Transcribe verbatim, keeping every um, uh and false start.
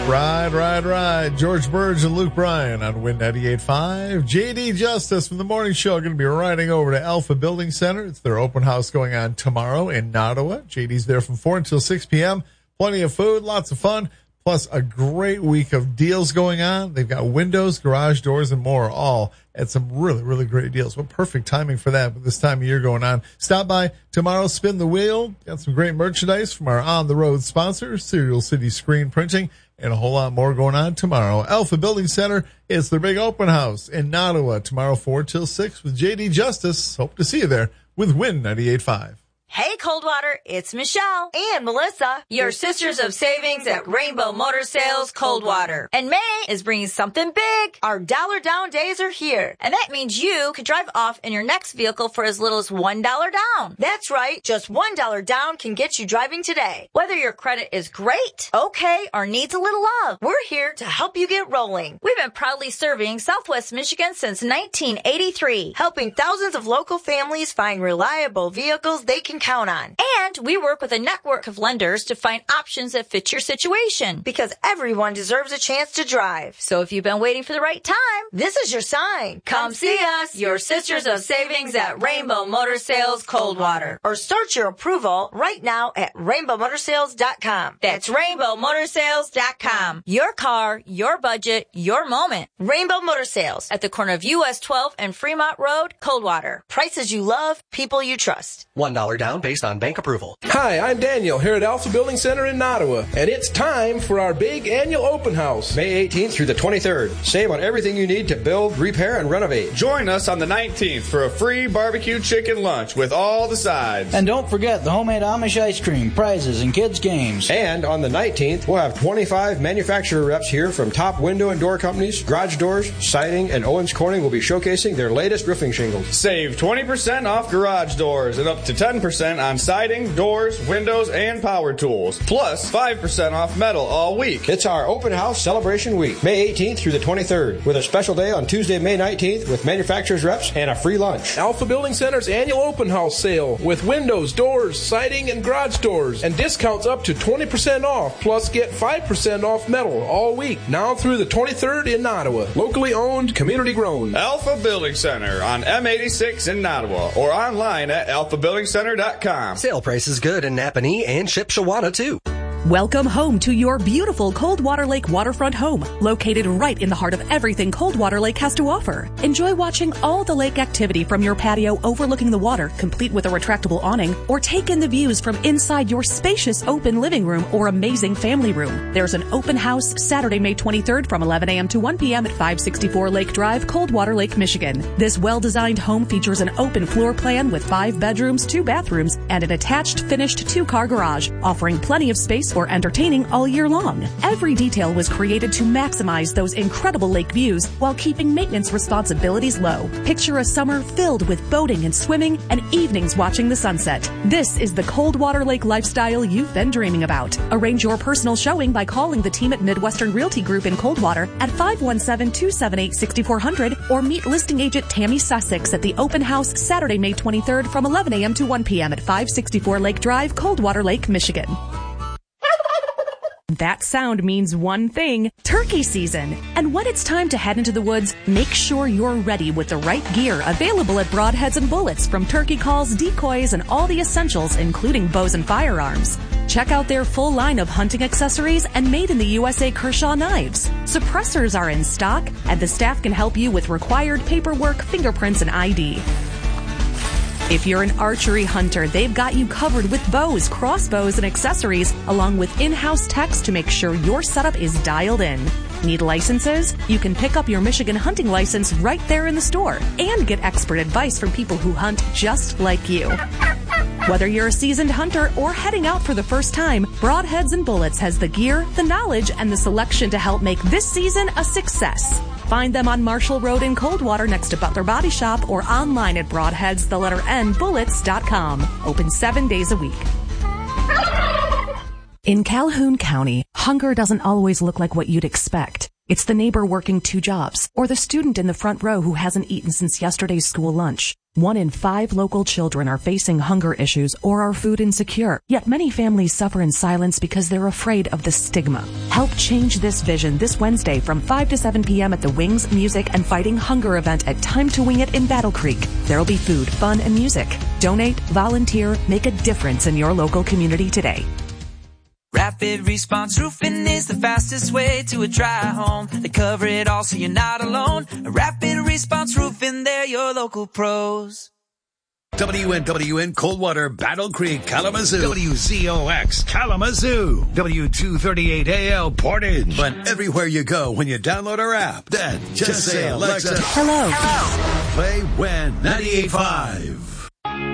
Right, right, right. George Burge and Luke Bryan on Win ninety-eight point five. J D Justice from the morning show going to be riding over to Alpha Building Center. It's their open house going on tomorrow in Ottawa. J D's there from four until six p.m. Plenty of food, lots of fun, plus a great week of deals going on. They've got windows, garage doors, and more, all at some really, really great deals. What perfect timing for that with this time of year going on. Stop by tomorrow, spin the wheel. Got some great merchandise from our on-the-road sponsor, Serial City Screen Printing, and a whole lot more going on tomorrow. Alpha Building Center is their big open house in Ottawa tomorrow, four till six with J D Justice. Hope to see you there with Win ninety-eight point five. Hey, Coldwater, it's Michelle and Melissa, your sisters of savings at Rainbow Motor Sales Coldwater. And May is bringing something big. Our dollar down days are here. And that means you could drive off in your next vehicle for as little as one dollar down. That's right. Just one dollar down can get you driving today. Whether your credit is great, okay, or needs a little love, we're here to help you get rolling. We've been proudly serving Southwest Michigan since nineteen eighty-three, helping thousands of local families find reliable vehicles they can count on. And we work with a network of lenders to find options that fit your situation, because everyone deserves a chance to drive. So if you've been waiting for the right time, this is your sign. Come see us, your sisters of savings at Rainbow Motor Sales Coldwater. Or start your approval right now at rainbow motor sales dot com. That's rainbow motor sales dot com. Your car, your budget, your moment. Rainbow Motor Sales at the corner of U S twelve and Fremont Road, Coldwater. Prices you love, people you trust. one dollar down based on bank approval. Hi, I'm Daniel here at Alpha Building Center in Ottawa, and it's time for our big annual open house. May eighteenth through the twenty-third. Save on everything you need to build, repair, and renovate. Join us on the nineteenth for a free barbecue chicken lunch with all the sides. And don't forget the homemade Amish ice cream, prizes, and kids' games. And on the nineteenth, we'll have twenty-five manufacturer reps here from top window and door companies, Garage Doors, Siding, and Owens Corning will be showcasing their latest roofing shingles. Save twenty percent off garage doors and up to ten percent on siding, doors, windows, and power tools. Plus five percent off metal all week. It's our open house celebration week, May eighteenth through the twenty-third, with a special day on Tuesday, May nineteenth with manufacturers reps and a free lunch. Alpha Building Center's annual open house sale with windows, doors, siding, and garage doors, and discounts up to twenty percent off, plus get five percent off metal all week, now through the twenty-third in Ottawa. Locally owned, community grown. Alpha Building Center on M eighty-six in Ottawa, or online at alpha building center dot com. Sale price is good in Napanee and Shipshewana too. Welcome home to your beautiful Coldwater Lake waterfront home, located right in the heart of everything Coldwater Lake has to offer. Enjoy watching all the lake activity from your patio overlooking the water, complete with a retractable awning, or take in the views from inside your spacious open living room or amazing family room. There's an open house Saturday, May twenty-third from eleven a.m. to one p.m. at five sixty-four Lake Drive, Coldwater Lake, Michigan. This well-designed home features an open floor plan with five bedrooms, two bathrooms, and an attached finished two-car garage, offering plenty of space for entertaining all year long. Every detail was created to maximize those incredible lake views while keeping maintenance responsibilities low. Picture a summer filled with boating and swimming and evenings watching the sunset. This is the Coldwater Lake lifestyle you've been dreaming about. Arrange your personal showing by calling the team at Midwestern Realty Group in Coldwater at five one seven, two seven eight, six four zero zero or meet listing agent Tammy Sussex at the open house Saturday, May twenty-third from eleven a.m. to one p.m. at five sixty-four Lake Drive, Coldwater Lake, Michigan. That sound means one thing, turkey season. And when it's time to head into the woods, make sure you're ready with the right gear available at Broadheads and Bullets, from turkey calls, decoys, and all the essentials, including bows and firearms. Check out their full line of hunting accessories and made in the U S A Kershaw knives. Suppressors are in stock, and the staff can help you with required paperwork, fingerprints, and I D. If you're an archery hunter, they've got you covered with bows, crossbows, and accessories, along with in-house techs to make sure your setup is dialed in. Need licenses? You can pick up your Michigan hunting license right there in the store and get expert advice from people who hunt just like you. Whether you're a seasoned hunter or heading out for the first time, Broadheads and Bullets has the gear, the knowledge, and the selection to help make this season a success. Find them on Marshall Road in Coldwater next to Butler Body Shop, or online at broadheads, the letter N, bullets dot com. Open seven days a week. In Calhoun County, hunger doesn't always look like what you'd expect. It's the neighbor working two jobs, or the student in the front row who hasn't eaten since yesterday's school lunch. One in five local children are facing hunger issues or are food insecure, yet many families suffer in silence because they're afraid of the stigma. Help change this vision this Wednesday from five to seven p.m. at the Wings, Music, and Fighting Hunger event at Time to Wing It in Battle Creek. There'll be food, fun, and music. Donate, volunteer, make a difference in your local community today. Rapid Response Roofing is the fastest way to a dry home. They cover it all so you're not alone. Rapid Response Roofing, they're your local pros. W N W N Coldwater, Battle Creek, Kalamazoo. W Z O X, Kalamazoo. W two thirty-eight A L, Portage. But everywhere you go when you download our app, then just, just say, Alexa, hello. Hello. Play When ninety-eight point five.